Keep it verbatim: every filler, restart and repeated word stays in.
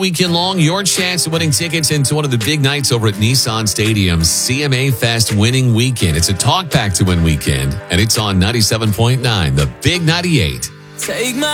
weekend long, your chance at winning tickets into one of the big nights over at Nissan Stadium's C M A Fest winning weekend. It's a talk back to win weekend, and it's on ninety-seven point nine, the Big ninety-eight. Take my